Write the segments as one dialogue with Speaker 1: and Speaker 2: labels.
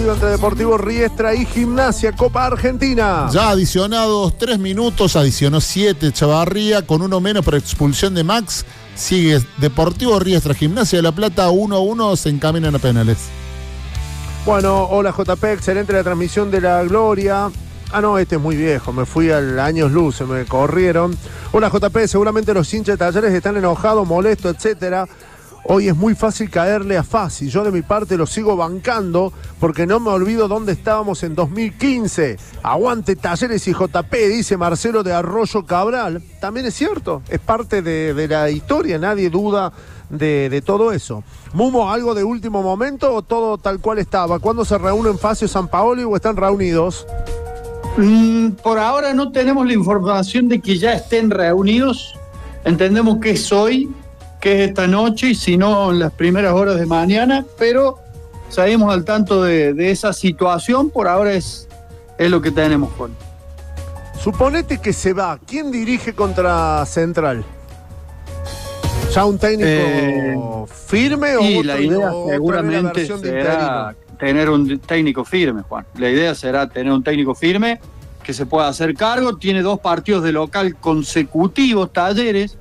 Speaker 1: Entre Deportivo Riestra y Gimnasia, Copa Argentina.
Speaker 2: Ya adicionados 3 minutos, adicionó 7 Chavarría, con uno menos por expulsión de Max. Sigue Deportivo Riestra, Gimnasia de La Plata 1-1, se encaminan a penales.
Speaker 1: Bueno, hola JP, excelente la transmisión de la Gloria. Ah, no, este es muy viejo, me fui al años luz, se me corrieron. Hola JP, seguramente los hinchas de Talleres están enojados, molestos, etcétera. Hoy es muy fácil caerle a Fassi. Yo de mi parte lo sigo bancando porque no me olvido dónde estábamos en 2015. Aguante Talleres y JP, dice Marcelo de Arroyo Cabral. También es cierto, es parte de la historia, nadie duda de todo eso. Mumo, ¿algo de último momento o todo tal cual estaba? ¿Cuándo se reúnen Facio y Sampaoli o están reunidos?
Speaker 3: Por ahora no tenemos la información de que ya estén reunidos. Entendemos que es hoy, que es esta noche, y si no en las primeras horas de mañana, pero seguimos al tanto de esa situación. Por ahora es lo que tenemos, Juan.
Speaker 1: Suponete que se va, ¿quién dirige contra Central? ¿Ya un técnico firme o
Speaker 3: y la idea seguramente será tener un técnico firme, Juan? La idea será tener un técnico firme que se pueda hacer cargo. Tiene 2 partidos de local consecutivos, Talleres.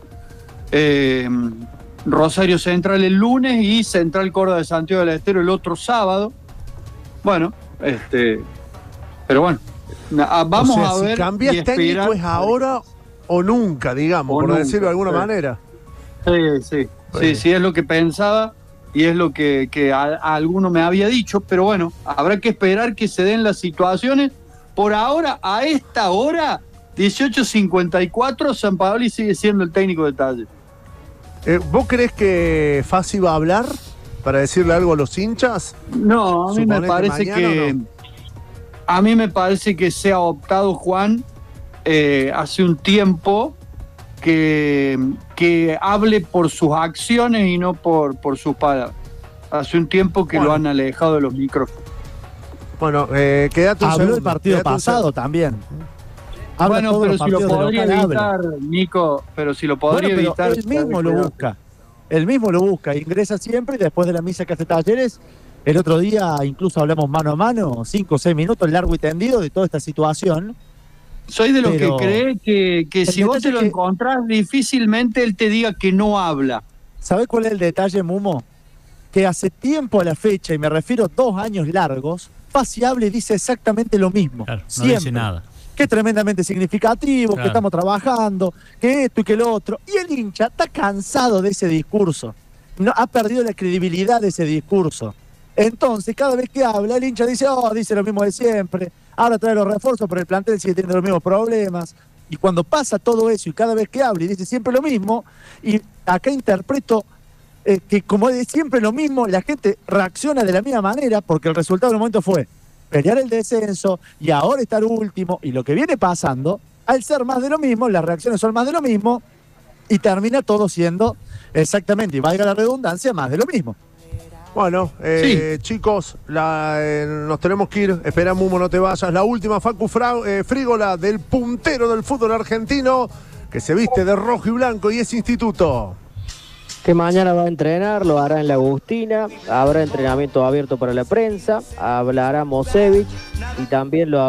Speaker 3: Rosario Central el lunes y Central Córdoba de Santiago del Estero el otro sábado. Bueno, pero bueno, vamos a ver.
Speaker 1: Si cambias técnico, ¿es ahora o nunca, digamos, por decirlo de alguna manera?
Speaker 3: Sí, es lo que pensaba y es lo que alguno me había dicho, pero bueno, habrá que esperar que se den las situaciones. Por ahora, a esta hora, 18:54, Sampaoli sigue siendo el técnico de Talleres.
Speaker 1: ¿Vos crees que Fassi va a hablar para decirle algo a los hinchas?
Speaker 3: No, a mí me parece que
Speaker 1: no.
Speaker 3: A mí me parece que se ha optado, Juan, hace un tiempo que hable por sus acciones y no por sus palabras. Hace un tiempo que lo han alejado de los micrófonos.
Speaker 1: Bueno, quédate un
Speaker 4: habló
Speaker 1: segundo.
Speaker 4: El partido pasado también.
Speaker 3: Bueno, pero si lo podría evitar, Nico, pero si lo podría evitar.
Speaker 4: Él mismo lo busca. Él mismo lo busca. Ingresa siempre y después de la misa que hace Talleres. El otro día incluso hablamos mano a mano, 5 o 6 minutos largo y tendido de toda esta situación.
Speaker 3: Soy de los que cree que si vos te lo encontrás, difícilmente él te diga que no habla.
Speaker 4: ¿Sabés cuál es el detalle, Mumo? Que hace tiempo a la fecha, y me refiero a 2 años largos, Fassi habla y dice exactamente lo mismo.
Speaker 5: Claro, no
Speaker 4: siempre.
Speaker 5: dice nada.
Speaker 4: Que es tremendamente significativo, claro, que estamos trabajando, que esto y que lo otro. Y el hincha está cansado de ese discurso. No, ha perdido la credibilidad de ese discurso. Entonces, cada vez que habla, el hincha dice, dice lo mismo de siempre. Ahora trae los refuerzos, pero el plantel sigue teniendo los mismos problemas. Y cuando pasa todo eso y cada vez que habla y dice siempre lo mismo, y acá interpreto que como es siempre lo mismo, la gente reacciona de la misma manera porque el resultado del momento fue pelear el descenso y ahora estar último, y lo que viene pasando, al ser más de lo mismo, las reacciones son más de lo mismo y termina todo siendo exactamente, y valga la redundancia, más de lo mismo.
Speaker 1: Bueno, chicos, nos tenemos que ir. Espera, Mumo, no te vayas. La última, Facu Frígola, del puntero del fútbol argentino, que se viste de rojo y blanco y es instituto.
Speaker 6: Que mañana va a entrenar, lo hará en la Agustina, habrá entrenamiento abierto para la prensa, hablará Mosevich y también lo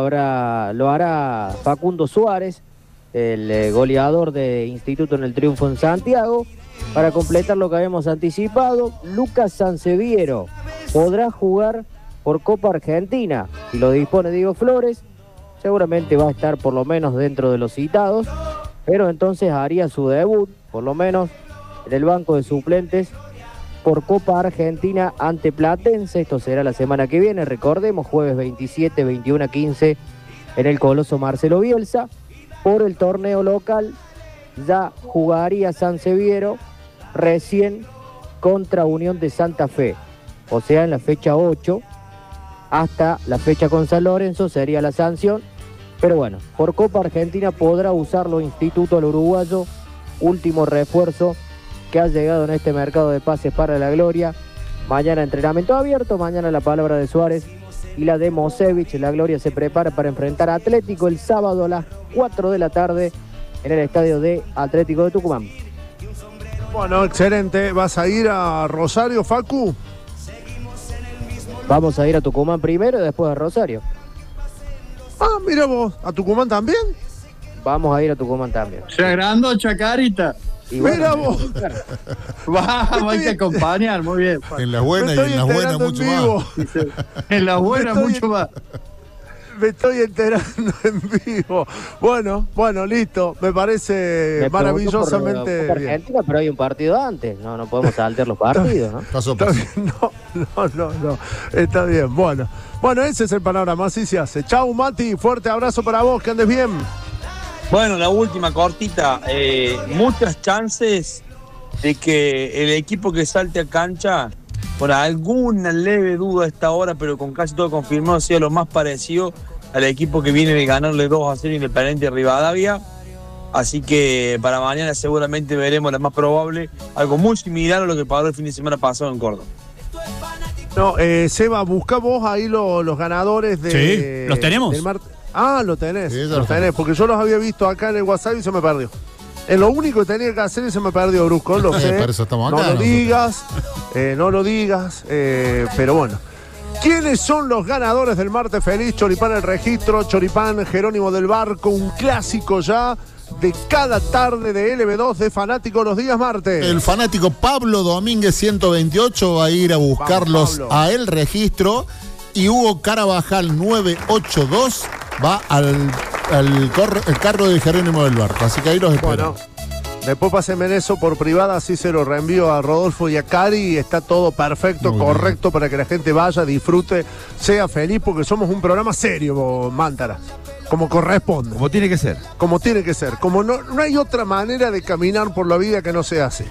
Speaker 6: hará Facundo Suárez, el goleador de Instituto en el triunfo en Santiago. Para completar lo que habíamos anticipado, Lucas Sanseviero podrá jugar por Copa Argentina. Si lo dispone Diego Flores, seguramente va a estar por lo menos dentro de los citados, pero entonces haría su debut, por lo menos, en el banco de suplentes por Copa Argentina ante Platense. Esto será la semana que viene, recordemos, jueves 27, 21 a 15 en el Coloso Marcelo Bielsa. Por el torneo local ya jugaría Sanseviero recién contra Unión de Santa Fe, o sea en la fecha 8, hasta la fecha con San Lorenzo sería la sanción, pero bueno, por Copa Argentina podrá usarlo Instituto al uruguayo, último refuerzo que ha llegado en este mercado de pases para la Gloria. Mañana entrenamiento abierto, mañana la palabra de Suárez y la de Mosevich. La Gloria se prepara para enfrentar a Atlético el sábado a las 4 de la tarde en el estadio de Atlético de Tucumán.
Speaker 1: Bueno, excelente. ¿Vas a ir a Rosario, Facu?
Speaker 6: Vamos a ir a Tucumán primero y después a Rosario.
Speaker 1: Ah, mira vos, ¿a Tucumán también?
Speaker 6: Vamos a ir a Tucumán también.
Speaker 3: Se agrandó Chacarita.
Speaker 6: Y
Speaker 1: Mira vos.
Speaker 3: Vamos, hay que acompañar, muy bien.
Speaker 2: En las buenas y en las buenas mucho más.
Speaker 3: En las buenas mucho más.
Speaker 1: Me estoy enterando en vivo. Bueno, listo. Me parece
Speaker 6: Me
Speaker 1: maravillosamente
Speaker 6: por
Speaker 1: bien.
Speaker 6: Argentina, pero hay un partido antes. No podemos saltear los partidos, ¿no?
Speaker 2: Paso a
Speaker 1: Está
Speaker 2: paso.
Speaker 1: bien, no. Está bien. Bueno, ese es el panorama. Así se hace. Chau, Mati. Fuerte abrazo para vos. Que andes bien.
Speaker 5: Bueno, la última cortita. Muchas chances de que el equipo que salte a cancha, por alguna leve duda a esta hora, pero con casi todo confirmado, sea lo más parecido al equipo que viene de ganarle 2-0 Independiente Rivadavia. Así que para mañana seguramente veremos la más probable, algo muy similar a lo que pasó el fin de semana pasado en Córdoba.
Speaker 1: No, Seba, busca vos ahí los ganadores de.
Speaker 7: Sí, ¿los tenemos?
Speaker 1: Del lo tenés.
Speaker 2: Sí,
Speaker 1: los tenés, porque yo los había visto acá en el WhatsApp y se me perdió. Es lo único que tenía que hacer y se me perdió, Brusco. Lo sé.
Speaker 2: Por eso estamos acá,
Speaker 1: no lo
Speaker 2: nosotros.
Speaker 1: digas, pero bueno. ¿Quiénes son los ganadores del martes feliz? Choripán el registro, Choripán Jerónimo del Barco, un clásico ya de cada tarde de LB2 de Fanático los días martes.
Speaker 2: El fanático Pablo Domínguez 128 va a ir a buscarlos
Speaker 1: Vamos, Pablo.
Speaker 2: a el registro, y Hugo Carabajal 982 va al el carro de Jerónimo del Barco, así que ahí los espero.
Speaker 1: Bueno, después pásenme eso por privada, así se lo reenvío a Rodolfo y a Cari y está todo perfecto,
Speaker 2: Muy
Speaker 1: correcto, para que la gente vaya, disfrute, sea feliz, porque somos un programa serio, Mántara, como corresponde,
Speaker 8: Como tiene que ser.
Speaker 1: como tiene que ser, como no hay otra manera de caminar por la vida que no se hace.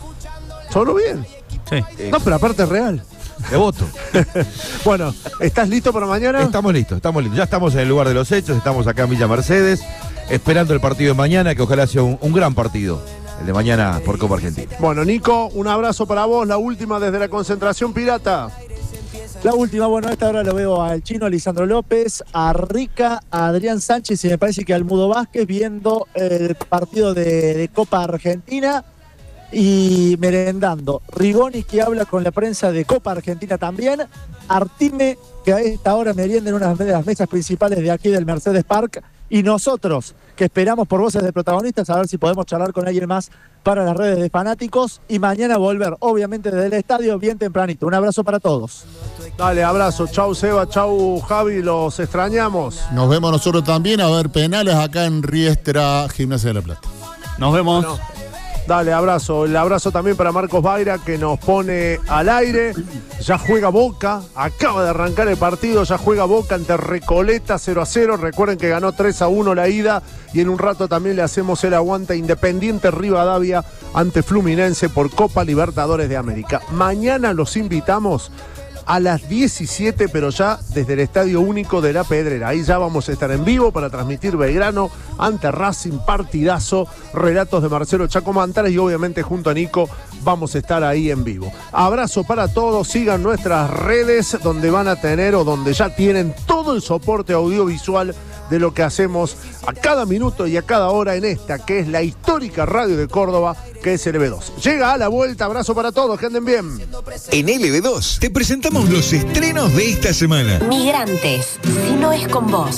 Speaker 1: Solo bien.
Speaker 7: Sí.
Speaker 1: No, pero aparte es real.
Speaker 8: Devoto.
Speaker 1: Bueno, ¿estás listo para mañana?
Speaker 8: Estamos listos. Ya estamos en el lugar de los hechos, estamos acá en Villa Mercedes, esperando el partido de mañana, que ojalá sea un gran partido, el de mañana por Copa Argentina.
Speaker 1: Bueno, Nico, un abrazo para vos, la última desde la concentración pirata.
Speaker 4: La última, bueno, a esta hora lo veo al chino Lisandro López, a Rica, a Adrián Sánchez y me parece que al Mudo Vázquez viendo el partido de Copa Argentina y merendando. Rigoni, que habla con la prensa de Copa Argentina también. Artime, que a esta hora merienda en una de las mesas principales de aquí del Mercedes Park. Y nosotros, que esperamos por voces de protagonistas, a ver si podemos charlar con alguien más para las redes de fanáticos. Y mañana volver, obviamente, desde el estadio bien tempranito. Un abrazo para todos.
Speaker 1: Dale, abrazo. Chau, Seba. Chau, Javi. Los extrañamos.
Speaker 2: Nos vemos nosotros también a ver penales acá en Riestra, Gimnasia de la Plata.
Speaker 7: Nos vemos.
Speaker 1: Bueno, dale, abrazo. El abrazo también para Marcos Baira, que nos pone al aire. Ya juega Boca. Acaba de arrancar el partido. Ya juega Boca ante Recoleta 0-0. Recuerden que ganó 3-1 la ida. Y en un rato también le hacemos el aguante a Independiente Rivadavia ante Fluminense por Copa Libertadores de América. Mañana los invitamos a las 17, pero ya desde el Estadio Único de La Pedrera. Ahí ya vamos a estar en vivo para transmitir Belgrano ante Racing, partidazo, relatos de Marcelo Chaco Mantares y obviamente junto a Nico vamos a estar ahí en vivo. Abrazo para todos, sigan nuestras redes donde van a tener o donde ya tienen todo el soporte audiovisual de lo que hacemos a cada minuto y a cada hora en esta, que es la histórica radio de Córdoba, que es LB2. Llega a la vuelta, abrazo para todos, que anden bien.
Speaker 9: En LB2 te presentamos los estrenos de esta semana.
Speaker 10: Migrantes, si no es con vos.